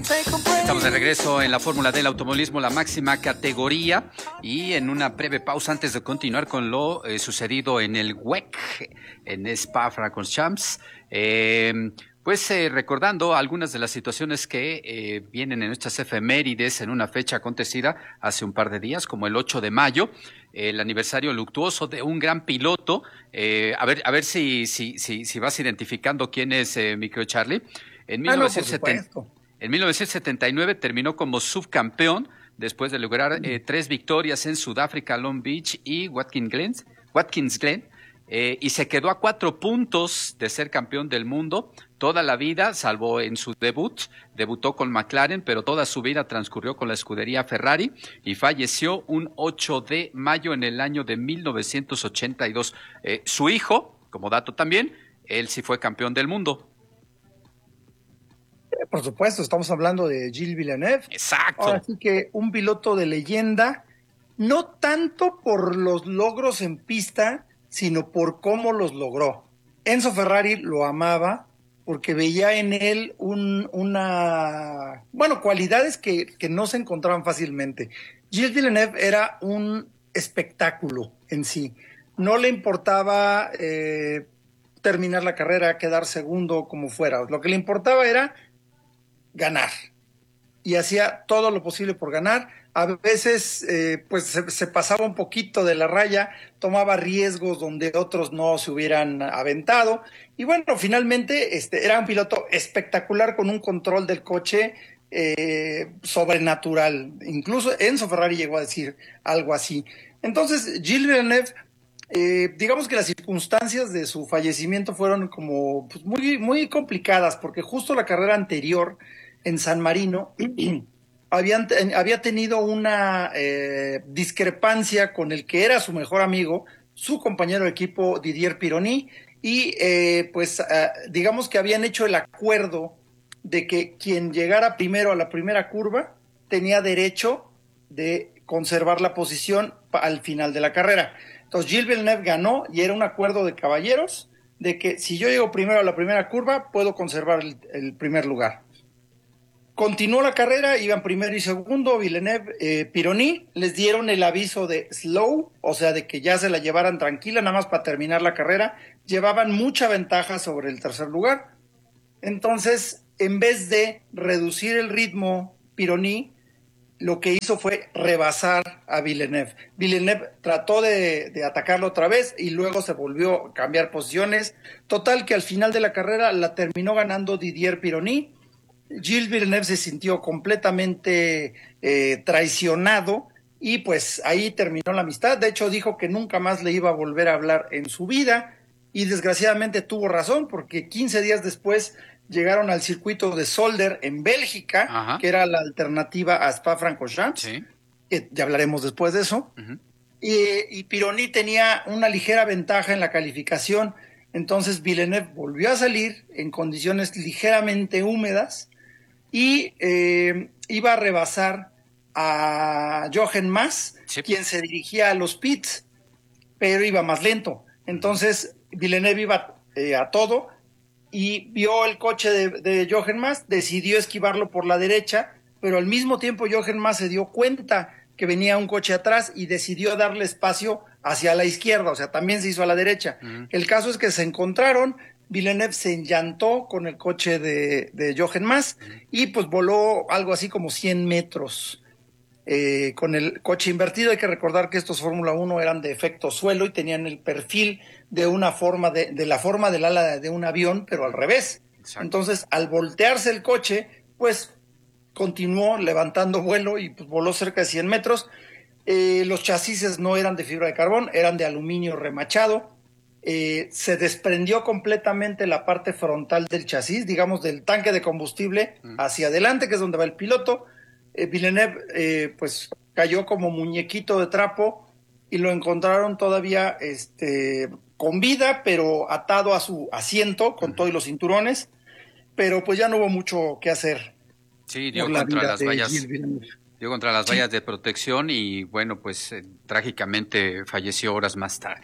Estamos de regreso en la Fórmula del Automovilismo, la máxima categoría, y en una breve pausa antes de continuar con lo sucedido en el WEC, en Spa-Francorchamps. Recordando algunas de las situaciones que vienen en nuestras efemérides en una fecha acontecida hace un par de días, como el 8 de mayo, el aniversario luctuoso de un gran piloto. A ver si vas identificando quién es, mi querido Charlie. En No, por supuesto. En 1979 terminó como subcampeón después de lograr 3 victorias en Sudáfrica, Long Beach y Watkins Glen. Y se quedó a 4 puntos de ser campeón del mundo toda la vida, salvo en su debut. Debutó con McLaren, pero toda su vida transcurrió con la escudería Ferrari y falleció un 8 de mayo en el año de 1982. Su hijo, como dato también, él sí fue campeón del mundo. Por supuesto, estamos hablando de Gilles Villeneuve. Exacto. Ahora sí que un piloto de leyenda, no tanto por los logros en pista, sino por cómo los logró. Enzo Ferrari lo amaba porque veía en él cualidades que no se encontraban fácilmente. Gilles Villeneuve era un espectáculo en sí. No le importaba terminar la carrera, quedar segundo, como fuera. Lo que le importaba era ganar, y hacía todo lo posible por ganar. A veces se pasaba un poquito de la raya, tomaba riesgos donde otros no se hubieran aventado, y bueno, finalmente era un piloto espectacular con un control del coche sobrenatural. Incluso Enzo Ferrari llegó a decir algo así. Entonces Gilles Villeneuve, digamos que las circunstancias de su fallecimiento fueron como muy, muy complicadas, porque justo la carrera anterior en San Marino había tenido una discrepancia con el que era su mejor amigo, su compañero de equipo Didier Pironi, y digamos que habían hecho el acuerdo de que quien llegara primero a la primera curva tenía derecho de conservar la posición al final de la carrera. Entonces Gilles Villeneuve ganó, y era un acuerdo de caballeros de que si yo llego primero a la primera curva puedo conservar el primer lugar. Continuó la carrera, iban primero y segundo Villeneuve, Pironi, les dieron el aviso de slow, o sea, de que ya se la llevaran tranquila, nada más para terminar la carrera. Llevaban mucha ventaja sobre el tercer lugar. Entonces, en vez de reducir el ritmo, Pironi lo que hizo fue rebasar a Villeneuve. Villeneuve trató de atacarlo otra vez y luego se volvió a cambiar posiciones. Total que al final de la carrera la terminó ganando Didier Pironi. Gilles Villeneuve se sintió completamente traicionado, y pues ahí terminó la amistad. De hecho, dijo que nunca más le iba a volver a hablar en su vida, y desgraciadamente tuvo razón, porque 15 días después llegaron al circuito de Zolder en Bélgica. Ajá. Que era la alternativa a Spa-Francorchamps, sí, que ya hablaremos después de eso. Uh-huh. Y Pironi tenía una ligera ventaja en la calificación. Entonces Villeneuve volvió a salir en condiciones ligeramente húmedas y iba a rebasar a Jochen Mass, sí, quien se dirigía a los pits, pero iba más lento. Entonces Villeneuve iba a todo, y vio el coche de Jochen Mass, decidió esquivarlo por la derecha, pero al mismo tiempo Jochen Mass se dio cuenta que venía un coche atrás y decidió darle espacio hacia la izquierda, o sea, también se hizo a la derecha. Uh-huh. El caso es que se encontraron, Villeneuve se enllantó con el coche de Jochen Mass, uh-huh, y pues voló algo así como 100 metros con el coche invertido. Hay que recordar que estos Fórmula 1 eran de efecto suelo y tenían el perfil de una forma de la forma del ala de un avión, pero al revés. Exacto. Entonces, al voltearse el coche, pues continuó levantando vuelo y pues voló cerca de 100 metros. Los chasis no eran de fibra de carbón, eran de aluminio remachado. Se desprendió completamente la parte frontal del chasis, digamos del tanque de combustible hacia adelante, que es donde va el piloto. Villeneuve pues cayó como muñequito de trapo, y lo encontraron todavía con vida, pero atado a su asiento con todos los cinturones, pero pues ya no hubo mucho que hacer. Sí, dio contra las vallas. Dio contra las vallas de protección y bueno, pues trágicamente falleció horas más tarde.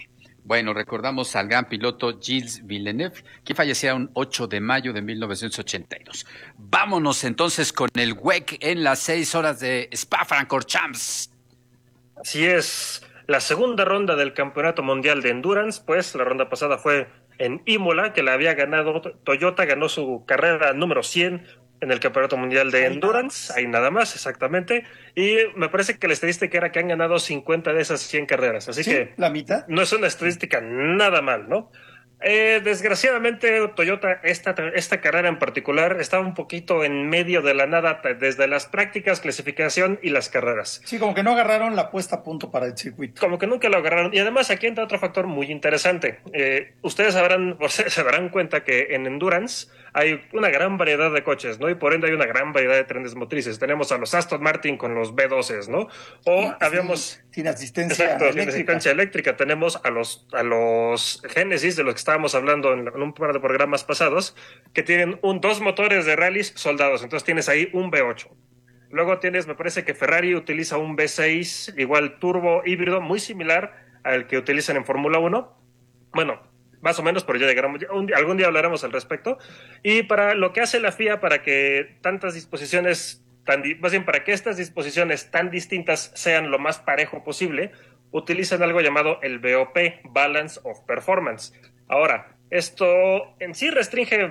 Bueno, recordamos al gran piloto Gilles Villeneuve, que fallecía un 8 de mayo de 1982. Vámonos entonces con el WEC en las 6 horas de Spa-Francorchamps. Así es, la segunda ronda del Campeonato Mundial de Endurance, pues la ronda pasada fue en Imola, que la había ganado Toyota, ganó su carrera número 100 en el Campeonato Mundial de Endurance, ahí nada más, exactamente, y me parece que la estadística era que han ganado 50 de esas 100 carreras, así ¿Sí? que ¿La mitad? no es una estadística nada mal, ¿no? Desgraciadamente, Toyota, esta carrera en particular, estaba un poquito en medio de la nada desde las prácticas, clasificación y las carreras. Sí, como que no agarraron la puesta a punto para el circuito. Como que nunca lo agarraron. Y además aquí entra otro factor muy interesante. Ustedes se darán cuenta que en Endurance hay una gran variedad de coches, ¿no? Y por ende hay una gran variedad de trenes motrices. Tenemos a los Aston Martin con los B12s, ¿no? O Sí, habíamos... Sin asistencia Exacto, sin eléctrica. asistencia eléctrica. Tenemos a los Genesis, de los que estábamos hablando en un par de programas pasados, que tienen dos motores de rallies soldados. Entonces tienes ahí un V8. Luego tienes, me parece que Ferrari utiliza un V6, igual turbo híbrido, muy similar al que utilizan en Fórmula 1. Bueno, más o menos, pero ya llegaremos, algún día hablaremos al respecto. Y para lo que hace la FIA, para que tantas disposiciones, más bien para que estas disposiciones tan distintas sean lo más parejo posible, utilizan algo llamado el BOP, Balance of Performance. Ahora, esto en sí restringe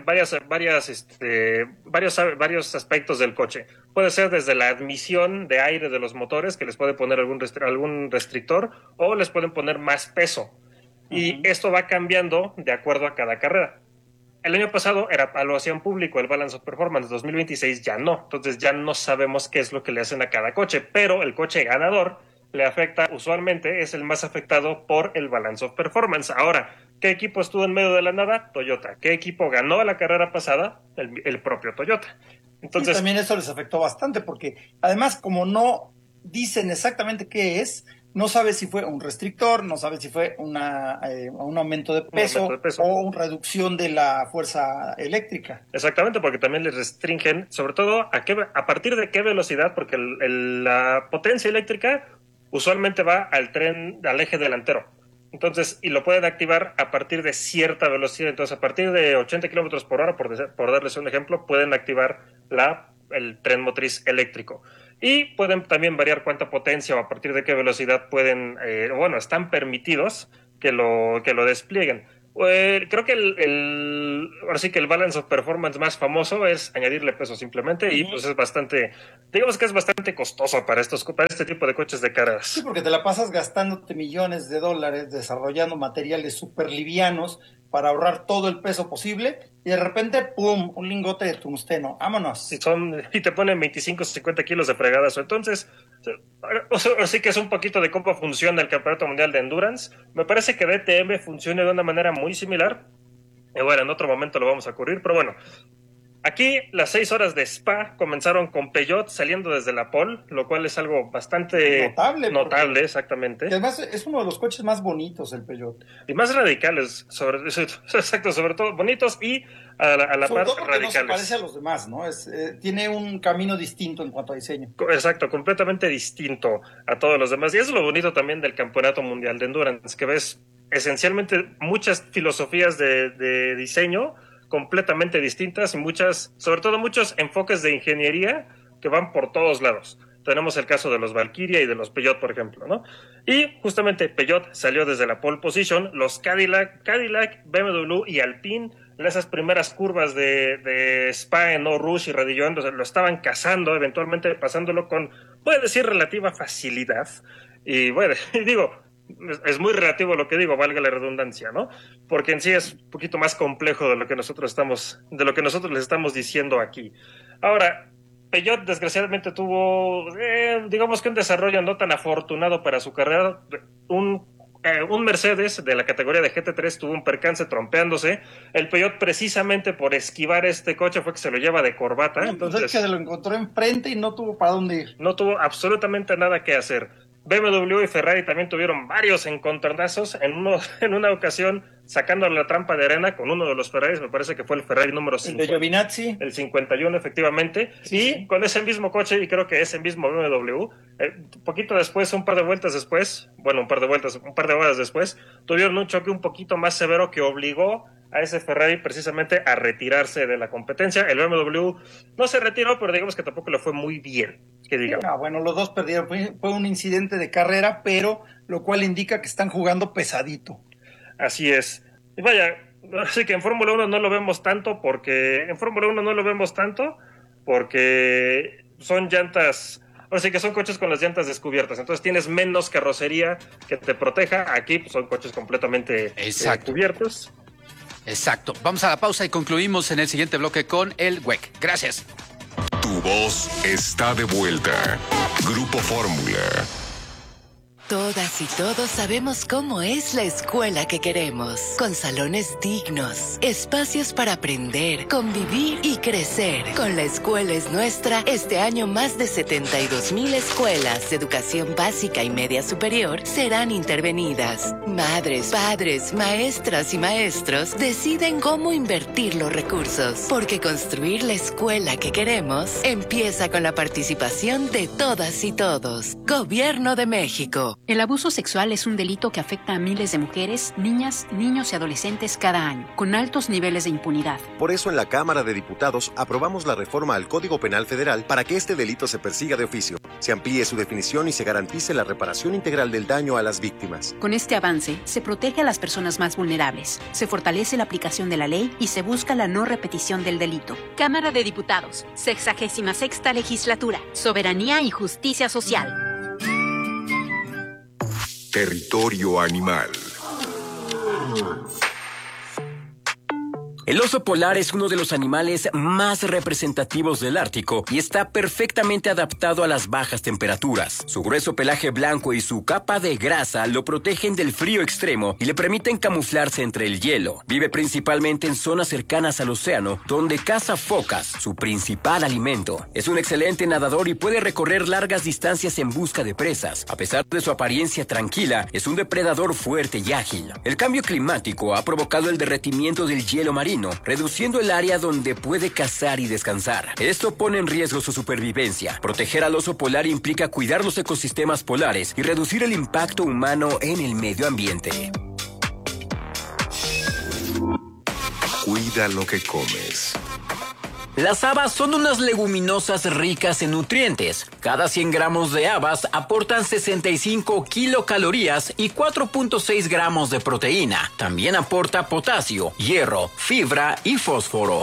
varios aspectos del coche. Puede ser desde la admisión de aire de los motores, que les puede poner algún restrictor, o les pueden poner más peso. Y esto va cambiando de acuerdo a cada carrera. El año pasado lo hacían público, el Balance of Performance. 2026 ya no. Entonces ya no sabemos qué es lo que le hacen a cada coche. Pero el coche ganador le afecta, usualmente es el más afectado por el Balance of Performance. Ahora, ¿qué equipo estuvo en medio de la nada? Toyota. ¿Qué equipo ganó la carrera pasada? El propio Toyota. Entonces, y también eso les afectó bastante, porque además, como no dicen exactamente qué es, no sabes si fue un restrictor, no sabes si fue un aumento de peso o una reducción de la fuerza eléctrica. Exactamente, porque también les restringen, sobre todo, a partir de qué velocidad, porque la potencia eléctrica usualmente va al eje delantero. Entonces, y lo pueden activar a partir de cierta velocidad. Entonces, a partir de 80 kilómetros por hora, por darles un ejemplo, pueden activar el tren motriz eléctrico. Y pueden también variar cuánta potencia o a partir de qué velocidad están permitidos que lo desplieguen. Creo que ahora sí que el Balance of Performance más famoso es añadirle peso simplemente, y pues es bastante, digamos que es bastante costoso para este tipo de coches de carreras. Sí, porque te la pasas gastándote millones de dólares desarrollando materiales súper livianos para ahorrar todo el peso posible y de repente, ¡pum!, un lingote de tungsteno, vámonos. Y te ponen 25 o 50 kilos de fregadazo. Entonces, sí que es un poquito de cómo funciona el Campeonato Mundial de Endurance. Me parece que DTM funciona de una manera muy similar. Bueno, en otro momento lo vamos a cubrir, pero bueno. Aquí las 6 horas de Spa comenzaron con Peugeot saliendo desde la pole, lo cual es algo bastante notable, exactamente. Y además es uno de los coches más bonitos, el Peugeot. Y más radicales, sobre todo bonitos y a la par radicales. No se parece a los demás, ¿no? Tiene un camino distinto en cuanto a diseño. Exacto, completamente distinto a todos los demás. Y eso es lo bonito también del Campeonato Mundial de Endurance, que ves esencialmente muchas filosofías de diseño completamente distintas y sobre todo muchos enfoques de ingeniería que van por todos lados. Tenemos el caso de los Valkyria y de los Peugeot, por ejemplo, ¿no? Y justamente Peugeot salió desde la pole position, los Cadillac, BMW y Alpine, en esas primeras curvas de Spa en Eau Rouge y Radillon, lo estaban cazando, eventualmente pasándolo con, puede decir, relativa facilidad. Y bueno, digo, es muy relativo lo que digo, valga la redundancia, ¿no? Porque en sí es un poquito más complejo de lo que nosotros les estamos diciendo aquí. Ahora, Peugeot desgraciadamente tuvo, digamos que un desarrollo no tan afortunado para su carrera. Un Mercedes de la categoría de GT3 tuvo un percance trompeándose. El Peugeot, precisamente por esquivar este coche, fue que se lo lleva de corbata. Entonces es que se lo encontró enfrente y no tuvo para dónde ir. No tuvo absolutamente nada que hacer. BMW y Ferrari también tuvieron varios encontronazos. En una ocasión, sacando la trampa de arena con uno de los Ferraris, me parece que fue el Ferrari número 5. El de Giovinazzi. El 51, efectivamente. Sí. Y con ese mismo coche, y creo que ese mismo BMW, un poquito después, un par de horas después, tuvieron un choque un poquito más severo que obligó a ese Ferrari precisamente a retirarse de la competencia. El BMW no se retiró, pero digamos que tampoco le fue muy bien, que digamos. Bueno, los dos perdieron. Fue un incidente de carrera, pero lo cual indica que están jugando pesadito. Así es. Y vaya, así que en Fórmula 1 no lo vemos tanto porque son llantas, o sea que son coches con las llantas descubiertas, entonces tienes menos carrocería que te proteja. Aquí pues, son coches completamente cubiertos. Exacto. Vamos a la pausa y concluimos en el siguiente bloque con el WEC. Gracias. Tu voz está de vuelta. Grupo Fórmula. Todas y todos sabemos cómo es la escuela que queremos, con salones dignos, espacios para aprender, convivir y crecer. Con La Escuela es Nuestra, este año más de 72,000 escuelas de educación básica y media superior serán intervenidas. Madres, padres, maestras y maestros deciden cómo invertir los recursos, porque construir la escuela que queremos empieza con la participación de todas y todos. Gobierno de México. El abuso sexual es un delito que afecta a miles de mujeres, niñas, niños y adolescentes cada año, con altos niveles de impunidad. Por eso en la Cámara de Diputados aprobamos la reforma al Código Penal Federal para que este delito se persiga de oficio, se amplíe su definición y se garantice la reparación integral del daño a las víctimas. Con este avance, se protege a las personas más vulnerables, se fortalece la aplicación de la ley y se busca la no repetición del delito. Cámara de Diputados, 66ª Legislatura, Soberanía y Justicia Social. Territorio animal. El oso polar es uno de los animales más representativos del Ártico y está perfectamente adaptado a las bajas temperaturas. Su grueso pelaje blanco y su capa de grasa lo protegen del frío extremo y le permiten camuflarse entre el hielo. Vive principalmente en zonas cercanas al océano, donde caza focas, su principal alimento. Es un excelente nadador y puede recorrer largas distancias en busca de presas. A pesar de su apariencia tranquila, es un depredador fuerte y ágil. El cambio climático ha provocado el derretimiento del hielo marino, reduciendo el área donde puede cazar y descansar. Esto pone en riesgo su supervivencia. Proteger al oso polar implica cuidar los ecosistemas polares y reducir el impacto humano en el medio ambiente. Cuida lo que comes. Las habas son unas leguminosas ricas en nutrientes. Cada 100 gramos de habas aportan 65 kilocalorías y 4.6 gramos de proteína. También aporta potasio, hierro, fibra y fósforo.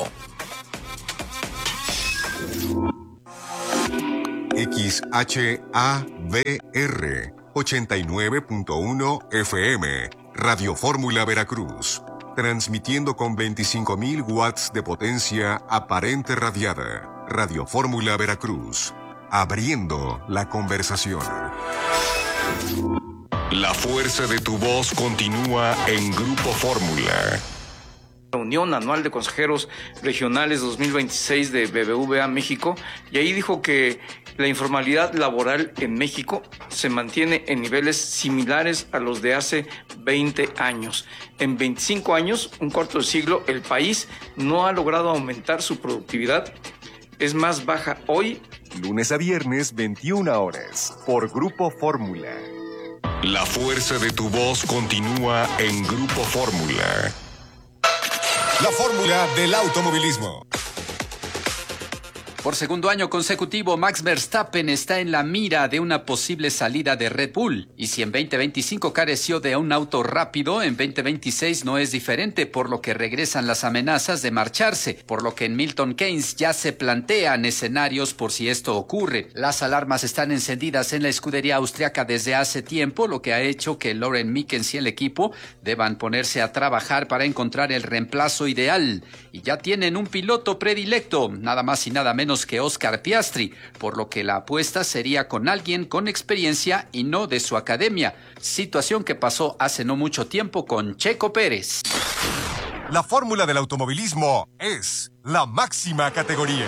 XHAVR 89.1 FM Radio Fórmula Veracruz. Transmitiendo con 25,000 watts de potencia aparente radiada. Radio Fórmula Veracruz. Abriendo la conversación. La fuerza de tu voz continúa en Grupo Fórmula. Reunión anual de consejeros regionales 2026 de BBVA México, y ahí dijo que la informalidad laboral en México se mantiene en niveles similares a los de hace 20 años. En 25 años, un cuarto de siglo, el país no ha logrado aumentar su productividad. Es más baja hoy. Lunes a viernes, 21 horas, por Grupo Fórmula. La fuerza de tu voz continúa en Grupo Fórmula. La fórmula del automovilismo. Por segundo año consecutivo, Max Verstappen está en la mira de una posible salida de Red Bull. Y si en 2025 careció de un auto rápido, en 2026 no es diferente, por lo que regresan las amenazas de marcharse, por lo que en Milton Keynes ya se plantean escenarios por si esto ocurre. Las alarmas están encendidas en la escudería austriaca desde hace tiempo, lo que ha hecho que Loren Mickens y el equipo deban ponerse a trabajar para encontrar el reemplazo ideal. Y ya tienen un piloto predilecto, nada más y nada menos que Oscar Piastri, por lo que la apuesta sería con alguien con experiencia y no de su academia, situación que pasó hace no mucho tiempo con Checo Pérez. La fórmula del automovilismo es la máxima categoría.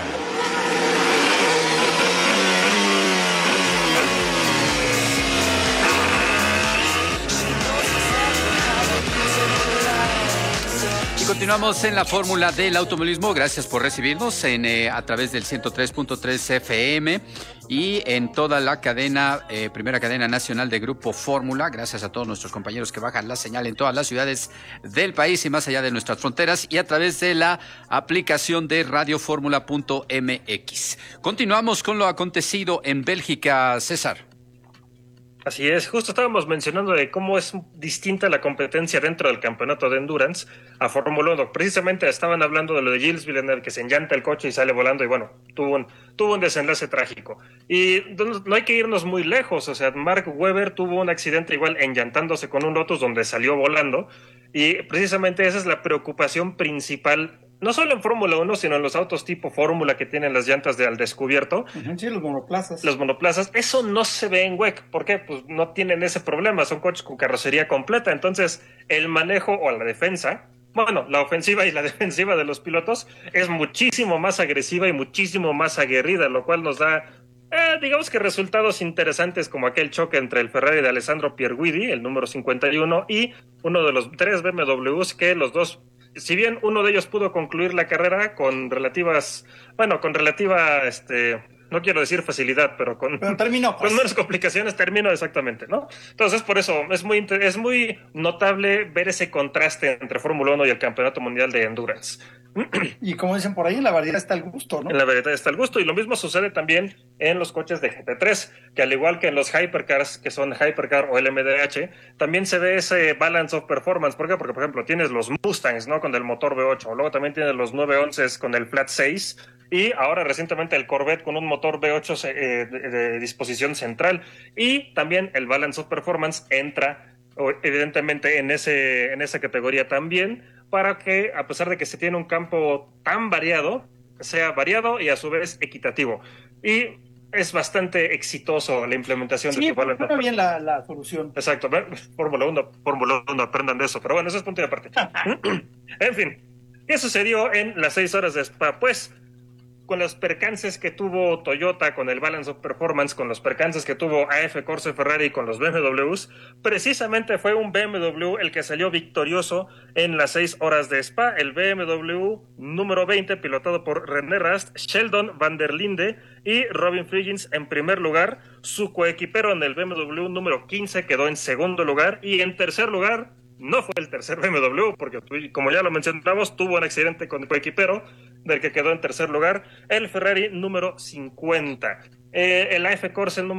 Continuamos en la fórmula del automovilismo. Gracias por recibirnos a través del 103.3 FM y en toda la cadena, primera cadena nacional de Grupo Fórmula. Gracias a todos nuestros compañeros que bajan la señal en todas las ciudades del país y más allá de nuestras fronteras, y a través de la aplicación de radioformula.mx. Continuamos con lo acontecido en Bélgica, César. Así es, justo estábamos mencionando de cómo es distinta la competencia dentro del campeonato de Endurance a Fórmula 1. Precisamente estaban hablando de lo de Gilles Villeneuve, que se enllanta el coche y sale volando, y bueno, tuvo un desenlace trágico. Y no hay que irnos muy lejos, o sea, Mark Webber tuvo un accidente igual enllantándose con un Lotus donde salió volando, y precisamente esa es la preocupación principal, no solo en Fórmula 1, sino en los autos tipo Fórmula que tienen las llantas al descubierto. Sí, los monoplazas. Los monoplazas, eso no se ve en WEC. ¿Por qué? Pues no tienen ese problema, son coches con carrocería completa. Entonces, el manejo o la defensa, bueno, la ofensiva y la defensiva de los pilotos es muchísimo más agresiva y muchísimo más aguerrida, lo cual nos da, digamos que resultados interesantes, como aquel choque entre el Ferrari de Alessandro Pierguidi, el número 51, y uno de los 3 BMWs que los dos, si bien uno de ellos pudo concluir la carrera con no quiero decir facilidad, pero terminó, pues. Con menos complicaciones terminó exactamente, ¿no? Entonces, por eso es muy notable ver ese contraste entre Fórmula 1 y el Campeonato Mundial de Endurance. Y como dicen por ahí, en la variedad está el gusto, ¿no? En la variedad está el gusto, y lo mismo sucede también en los coches de GT3, que al igual que en los Hypercars, que son Hypercar o LMDH, también se ve ese balance of performance. ¿Por qué? Porque, por ejemplo, tienes los Mustangs, ¿no? Con el motor V8, luego también tienes los 911 con el Flat 6, y ahora recientemente el Corvette con un motor V8 de disposición central, y también el balance of performance entra evidentemente en esa categoría también, para que, a pesar de que se tiene un campo tan variado, sea variado y a su vez equitativo. Y es bastante exitoso la implementación de balance. Sí, funciona bien la solución. Exacto, Fórmula 1, aprendan de eso, pero bueno, eso es punto de aparte. En fin, ¿qué sucedió en las 6 horas de Spa? Pues, con los percances que tuvo Toyota con el Balance of Performance, con los percances que tuvo AF Corse Ferrari con los BMWs, precisamente fue un BMW el que salió victorioso en las 6 horas de Spa, el BMW número 20, pilotado por René Rast, Sheldon van der Linde y Robin Friggins en primer lugar. Su coequipero en el BMW número 15 quedó en segundo lugar, y en tercer lugar no fue el tercer BMW, porque como ya lo mencionamos, tuvo un accidente con el coequipero del que quedó en tercer lugar, el Ferrari número 50. El AF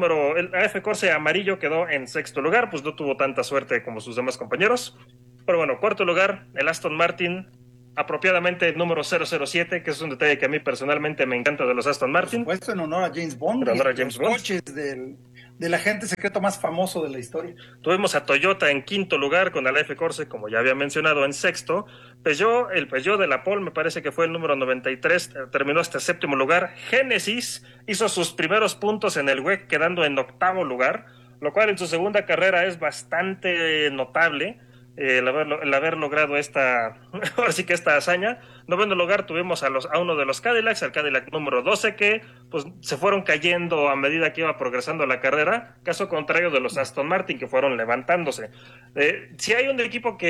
Corse amarillo quedó en sexto lugar, pues no tuvo tanta suerte como sus demás compañeros. Pero bueno, cuarto lugar, el Aston Martin, apropiadamente el número 007, que es un detalle que a mí personalmente me encanta de los Aston Martin. Por supuesto, en honor a James Bond. En honor a James Bond. Coches del agente secreto más famoso de la historia. Tuvimos a Toyota en quinto lugar con el AF Corse, como ya había mencionado, en sexto. El Peugeot de la Pole me parece que fue el número 93, terminó hasta séptimo lugar. Genesis hizo sus primeros puntos en el WEC, quedando en octavo lugar, lo cual en su segunda carrera es bastante notable. El haber logrado esta hazaña. Noveno lugar tuvimos a uno de los Cadillacs, al Cadillac número 12, que pues se fueron cayendo a medida que iba progresando la carrera, caso contrario de los Aston Martin, que fueron levantándose. Si hay un equipo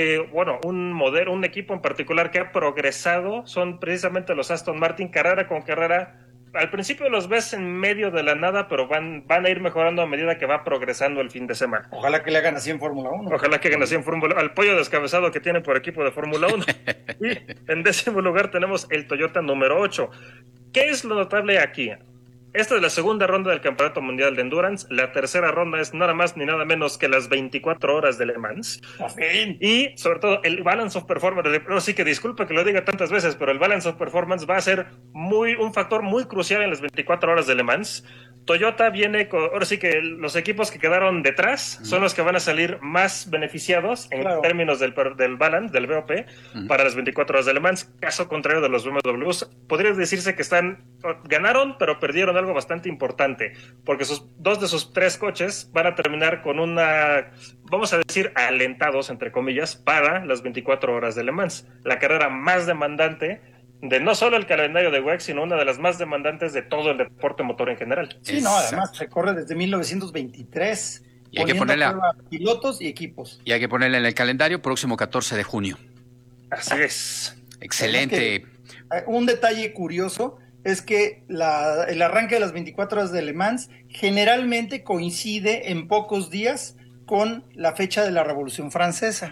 un equipo en particular que ha progresado, son precisamente los Aston Martin, carrera con carrera. Al principio los ves en medio de la nada, pero van a ir mejorando a medida que va progresando el fin de semana. Ojalá que le hagan así en Fórmula 1. Ojalá que hagan así en Fórmula 1. Al pollo descabezado que tiene por equipo de Fórmula 1. Y en décimo lugar tenemos el Toyota número 8. ¿Qué es lo notable aquí? Esta es la segunda ronda del Campeonato Mundial de Endurance. La tercera ronda es nada más ni nada menos que las 24 horas de Le Mans. Y sobre todo el Balance of Performance. Sí que disculpa que lo diga tantas veces, pero el Balance of Performance va a ser un factor muy crucial en las 24 horas de Le Mans. Toyota viene ahora sí que los equipos que quedaron detrás son los que van a salir más beneficiados en términos del balance, del BOP, para las 24 horas de Le Mans, caso contrario de los BMWs. Podría decirse que ganaron, pero perdieron algo bastante importante, porque dos de sus 3 coches van a terminar con vamos a decir, alentados, entre comillas, para las 24 horas de Le Mans, la carrera más demandante de no solo el calendario de WEC, sino una de las más demandantes de todo el deporte motor en general. Sí, además se corre desde 1923, y hay que ponerle a prueba pilotos y equipos. Y hay que ponerle en el calendario próximo 14 de junio. Así es. Excelente. Un detalle curioso es que el arranque de las 24 horas de Le Mans generalmente coincide en pocos días con la fecha de la Revolución Francesa.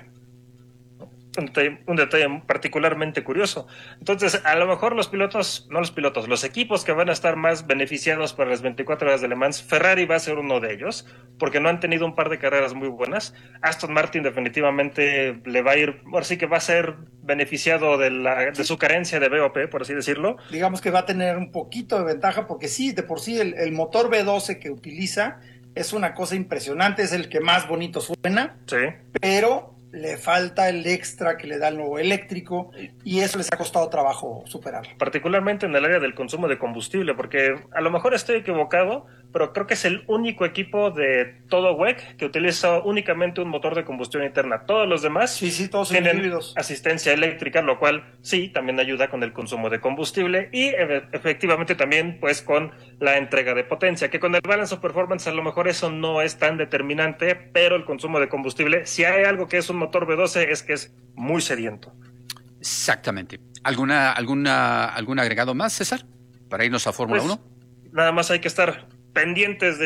Un detalle particularmente curioso. Entonces, a lo mejor los equipos que van a estar más beneficiados para las 24 horas de Le Mans, Ferrari va a ser uno de ellos, porque no han tenido un par de carreras muy buenas. Aston Martin definitivamente le va a ir, ahora sí que va a ser beneficiado de su carencia de BOP, por así decirlo. Digamos que va a tener un poquito de ventaja, porque sí, de por sí el motor V12 que utiliza es una cosa impresionante, es el que más bonito suena, sí, pero le falta el extra que le da el nuevo eléctrico y eso les ha costado trabajo superar. Particularmente en el área del consumo de combustible, porque a lo mejor estoy equivocado, pero creo que es el único equipo de todo WEC que utiliza únicamente un motor de combustión interna. Todos los demás todos tienen híbridos. Asistencia eléctrica, lo cual sí, también ayuda con el consumo de combustible y efectivamente también pues con la entrega de potencia, que con el balance of performance a lo mejor eso no es tan determinante, pero el consumo de combustible, si hay algo que es un motor V12 es que es muy sediento. Exactamente. ¿Algún agregado más, César, para irnos a Fórmula 1? Nada más hay que estar pendientes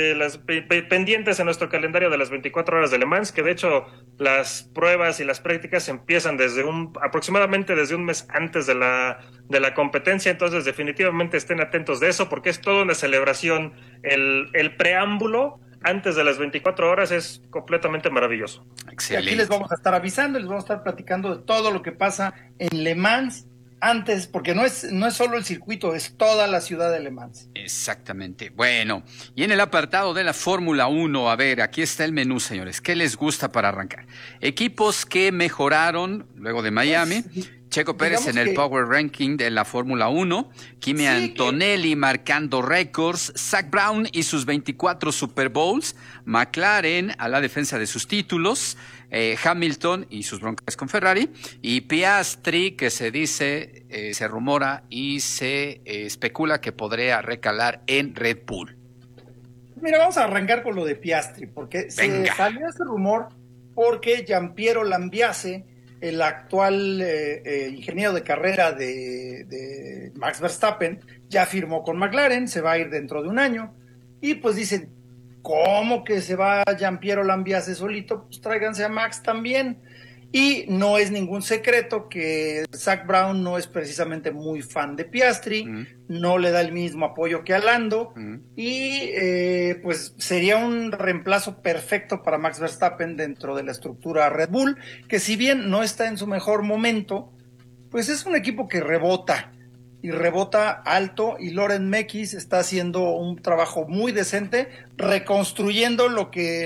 en nuestro calendario de las 24 horas de Le Mans, que de hecho las pruebas y las prácticas empiezan aproximadamente desde un mes antes de la competencia, entonces definitivamente estén atentos de eso, porque es toda una celebración. El preámbulo antes de las 24 horas es completamente maravilloso. Excelente. Y aquí les vamos a estar avisando, les vamos a estar platicando de todo lo que pasa en Le Mans antes, porque no es solo el circuito, es toda la ciudad de Le Mans. Exactamente. Bueno, y en el apartado de la Fórmula 1, a ver, aquí está el menú, señores. ¿Qué les gusta para arrancar? Equipos que mejoraron luego de Miami. Checo Pérez en el Power Ranking de la Fórmula 1, Kimi Antonelli marcando récords, Zak Brown y sus 24 Super Bowls, McLaren a la defensa de sus títulos, Hamilton y sus broncas con Ferrari, y Piastri, que se dice, se rumora y se especula que podría recalar en Red Bull. Mira, vamos a arrancar con lo de Piastri, porque se salió ese rumor porque Giampiero Lambiase, el actual ingeniero de carrera de Max Verstappen, ya firmó con McLaren, se va a ir dentro de un año, y pues dicen, ¿cómo que se va Giampiero Lambiase solito? Pues tráiganse a Max también. Y no es ningún secreto que Zak Brown no es precisamente muy fan de Piastri, no le da el mismo apoyo que a Lando, y pues sería un reemplazo perfecto para Max Verstappen dentro de la estructura Red Bull, que si bien no está en su mejor momento, pues es un equipo que rebota, y rebota alto, y Loren Mekies está haciendo un trabajo muy decente, reconstruyendo lo que